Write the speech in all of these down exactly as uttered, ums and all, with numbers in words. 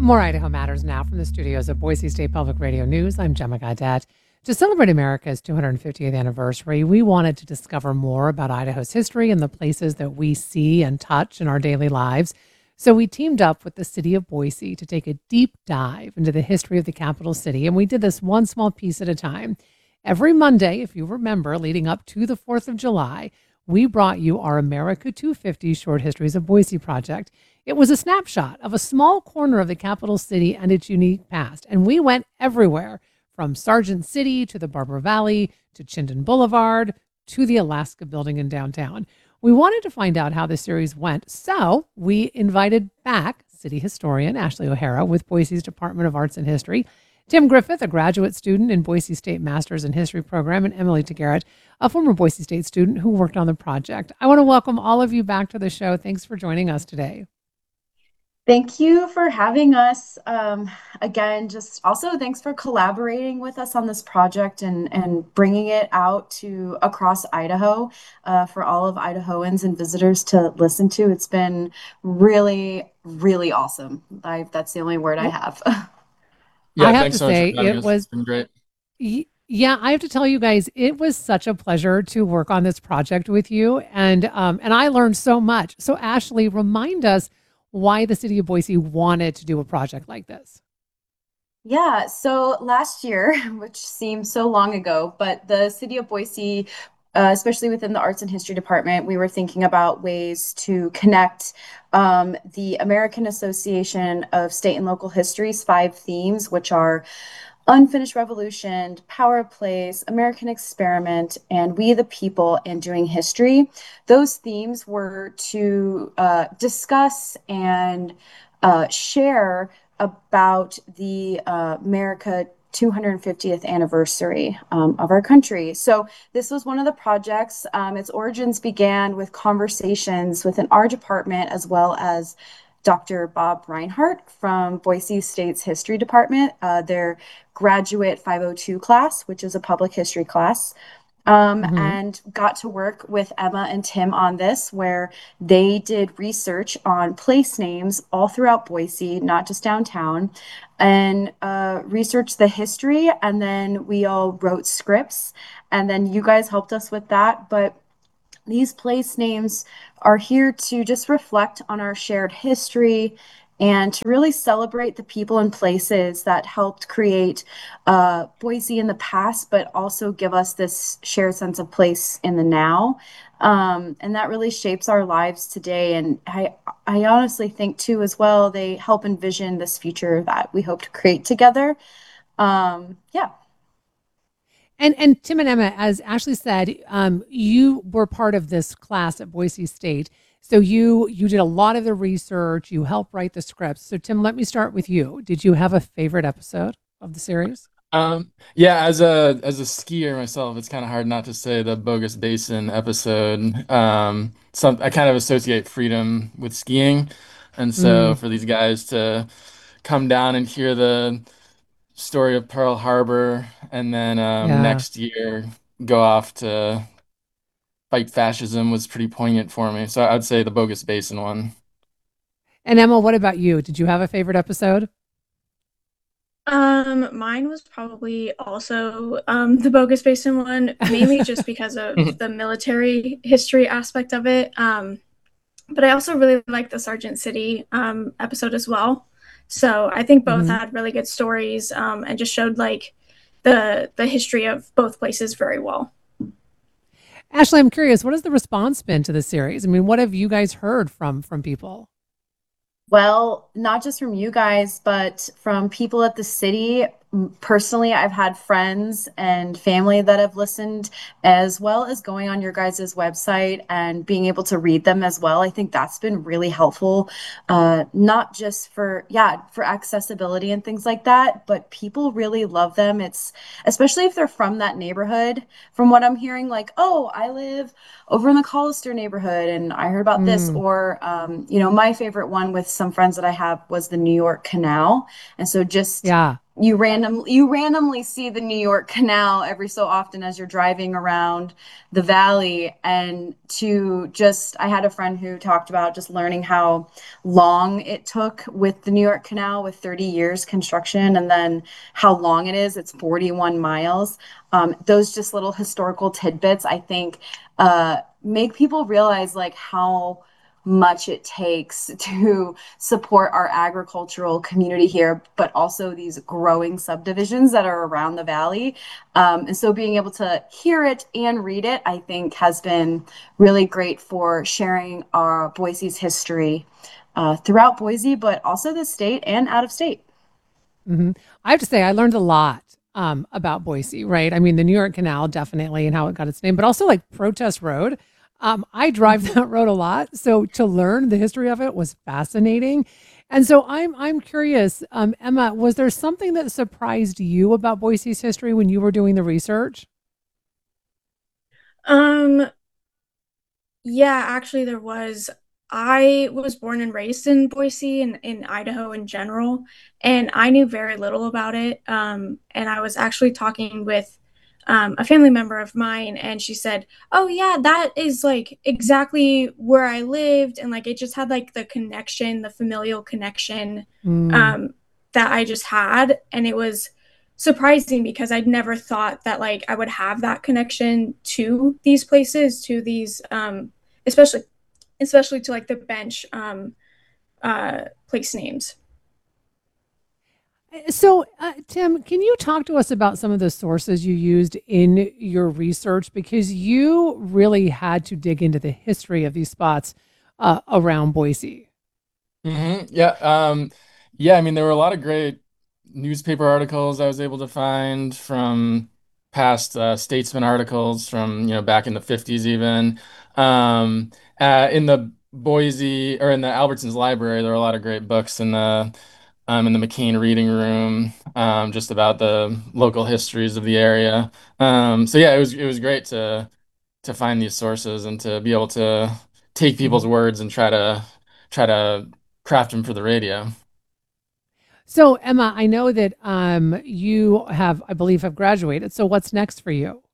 More Idaho Matters now from the studios of Boise State Public Radio News. I'm Gemma Gaudet. To celebrate America's two hundred fiftieth anniversary, we wanted to discover more about Idaho's history and the places that we see and touch in our daily lives. So we teamed up with the city of Boise to take a deep dive into the history of the capital city, and we did this one small piece at a time. Every Monday, if you remember, leading up to the fourth of July, we brought you our America two fifty Short Histories of Boise project. It was a snapshot of a small corner of the capital city and its unique past. And we went everywhere, from Sargent City to the Barbara Valley to Chinden Boulevard to the Alaska Building in downtown. We wanted to find out how the series went, so we invited back city historian Ashley O'Hara with Boise's Department of Arts and History, Tim Griffith, a graduate student in Boise State Masters in History program, and Emily Tagarrett, a former Boise State student who worked on the project. I want to welcome all of you back to the show. Thanks for joining us today. Thank you for having us. Um, again, just also thanks for collaborating with us on this project and, and bringing it out to across Idaho uh, for all of Idahoans and visitors to listen to. It's been really, really awesome. I, that's the only word I have. Yeah, I have thanks to so much for say, having it us. was It's been great. Y- Yeah, I have to tell you guys, it was such a pleasure to work on this project with you, and um, and I learned so much. So, Ashley, remind us why the city of Boise wanted to do a project like this. Yeah, so last year, which seems so long ago, but the city of Boise, uh, especially within the arts and history department, we were thinking about ways to connect um, the American Association of State and Local History's five themes, which are Unfinished Revolution, Power of Place, American Experiment, and We the People and Doing History. Those themes were to uh, discuss and uh, share about the uh, America two hundred fiftieth anniversary um, of our country. So this was one of the projects. Um, its origins began with conversations within our department as well as Doctor Bob Reinhardt from Boise State's History Department, uh, their graduate five oh two class, which is a public history class, um, hmm and got to work with Emma and Tim on this, where they did research on place names all throughout Boise, not just downtown, and uh, researched the history. And then we all wrote scripts, and then you guys helped us with that. But these place names are here to just reflect on our shared history and to really celebrate the people and places that helped create uh, Boise in the past, but also give us this shared sense of place in the now. Um, and that really shapes our lives today. And I, I honestly think too, as well, they help envision this future that we hope to create together. Um, yeah. And and Tim and Emma, as Ashley said, um, you were part of this class at Boise State. So you you did a lot of the research. You helped write the scripts. So Tim, let me start with you. Did you have a favorite episode of the series? Um, yeah, as a as a skier myself, it's kind of hard not to say the Bogus Basin episode. Um, some I kind of associate freedom with skiing, and so Mm, for these guys to come down and hear the story of Pearl Harbor, and then um, yeah. next year go off to fight fascism was pretty poignant for me. So I'd say the Bogus Basin one. And Emma, what about you? Did you have a favorite episode? Um, mine was probably also um the Bogus Basin one, mainly just because of the military history aspect of it. Um, but I also really liked the Sargent City um episode as well. So I think both hmm had really good stories um and just showed like the the history of both places very well. Ashley, I'm curious, what has the response been to the series? I mean, what have you guys heard from from people? Well, not just from you guys, but from people at the city. M- Personally, I've had friends and family that have listened, as well as going on your guys' website and being able to read them as well. I think that's been really helpful, uh, not just for, yeah, for accessibility and things like that, but people really love them. It's especially if they're from that neighborhood. From what I'm hearing, like, oh, I live over in the Collister neighborhood and I heard about this. Mm, Or, um, you know, my favorite one with some friends that I have was the New York Canal. And so just yeah. you random you randomly see the New York Canal every so often as you're driving around the valley. And to just, I had a friend who talked about just learning how long it took with the New York Canal with thirty years construction, and then how long it is. It's forty-one miles. Um, those just little historical tidbits, I think, uh, make people realize like how much it takes to support our agricultural community here, but also these growing subdivisions that are around the valley. Um, and so being able to hear it and read it, I think, has been really great for sharing our Boise's history uh, throughout Boise, but also the state and out of state. Mm-hmm. I have to say, I learned a lot um, about Boise, right? I mean, the New York Canal, definitely, and how it got its name, but also like Protest Road. Um, I drive that road a lot, so to learn the history of it was fascinating. And so I'm I'm curious, um, Emma, was there something that surprised you about Boise's history when you were doing the research? Um, yeah, actually there was. I was born and raised in Boise and in Idaho in general, and I knew very little about it. Um, and I was actually talking with um, a family member of mine, and she said, "Oh yeah, that is like exactly where I lived," and like it just had like the connection, the familial connection Mm. um, that I just had, and it was surprising because I'd never thought that like I would have that connection to these places, to these, um, especially especially to like the bench um, uh, place names. So, uh, Tim, can you talk to us about some of the sources you used in your research? Because you really had to dig into the history of these spots uh, around Boise. hmm Yeah. Um, yeah. I mean, there were a lot of great newspaper articles I was able to find from past uh, Statesman articles from, you know, back in the fifties even. Um, uh, in the Boise or in the Albertsons library, there are a lot of great books in the um, in the McCain Reading Room, um, just about the local histories of the area. Um, so yeah, it was it was great to to find these sources and to be able to take people's Mhm. words and try to try to craft them for the radio. So, Emma, I know that um, you have, I believe, have graduated. So, what's next for you?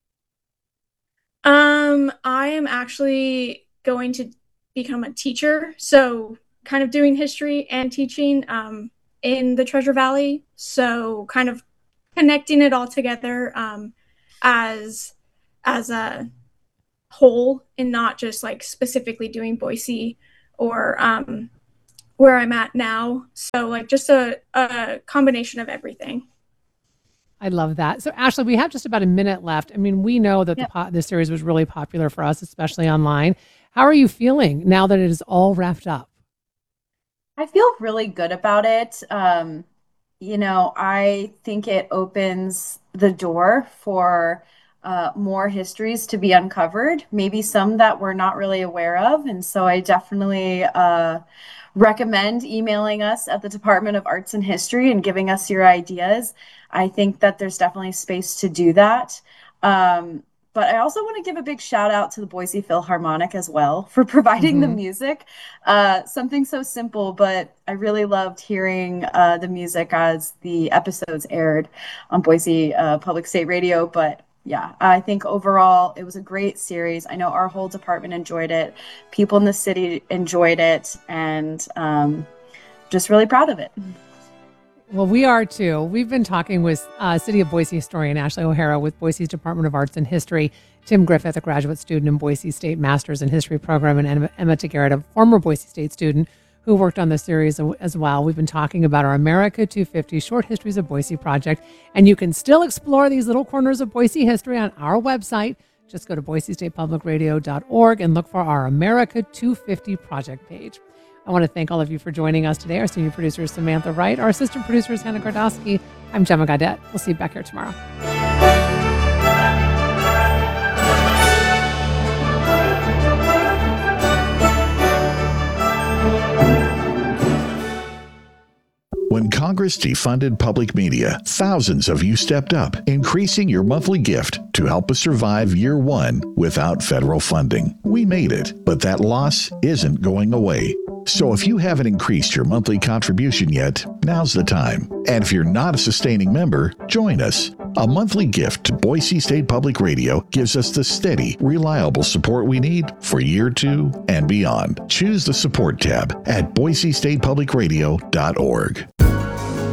Um, I am actually going to become a teacher, so kind of doing history and teaching um, in the Treasure Valley. So kind of connecting it all together um, as as a whole, and not just like specifically doing Boise or um, where I'm at now. So like just a, a combination of everything. I love that. So, Ashley, we have just about a minute left. I mean, we know that the Yep. po- this series was really popular for us, especially online. How are you feeling now that it is all wrapped up? I feel really good about it. Um, you know, I think it opens the door for uh, more histories to be uncovered, maybe some that we're not really aware of. And so I definitely uh, recommend emailing us at the Department of Arts and History and giving us your ideas. I think that there's definitely space to do that. Um, but I also want to give a big shout out to the Boise Philharmonic as well for providing the Hmm. music. Uh, something so simple, but I really loved hearing uh, the music as the episodes aired on Boise uh, Public State Radio. But yeah, I think overall it was a great series. I know our whole department enjoyed it, people in the city enjoyed it, and um, just really proud of it. Well, we are too. We've been talking with uh, City of Boise historian Ashley O'Hara with Boise's Department of Arts and History, Tim Griffith, a graduate student in Boise State Masters in History program, and Emma, Emma Tegarrett, a former Boise State student who worked on the series as well. We've been talking about our America two fifty Short Histories of Boise project, and you can still explore these little corners of Boise history on our website. Just go to boise state public radio dot org and look for our America two fifty project page. I want to thank all of you for joining us today. Our senior producer is Samantha Wright. Our assistant producer is Hannah Gardowski. I'm Gemma Gaudette. We'll see you back here tomorrow. When Congress defunded public media, thousands of you stepped up, increasing your monthly gift to help us survive year one without federal funding. We made it, but that loss isn't going away. So if you haven't increased your monthly contribution yet, now's the time. And if you're not a sustaining member, join us. A monthly gift to Boise State Public Radio gives us the steady, reliable support we need for year two and beyond. Choose the support tab at boise state public radio dot org.